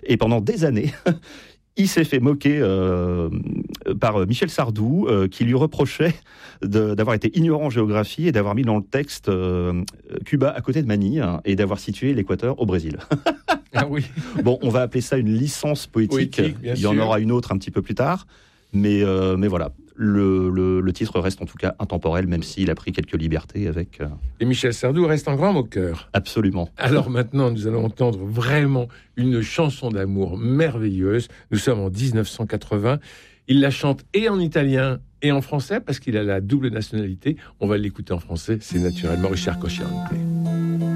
Et pendant des années, il s'est fait moquer par Michel Sardou, qui lui reprochait d'avoir été ignorant en géographie et d'avoir mis dans le texte Cuba à côté de Manille et d'avoir situé l'Équateur au Brésil. Ah oui. Bon, on va appeler ça une licence poétique. Bien Il y en sûr. aura une autre un petit peu plus tard. Mais voilà, le titre reste en tout cas intemporel, même s'il a pris quelques libertés avec... Et Michel Sardou reste un grand moqueur. Absolument. Alors maintenant, nous allons entendre vraiment une chanson d'amour merveilleuse. Nous sommes en 1980. Il la chante et en italien et en français, parce qu'il a la double nationalité. On va l'écouter en français, c'est naturellement Richard Cocciante.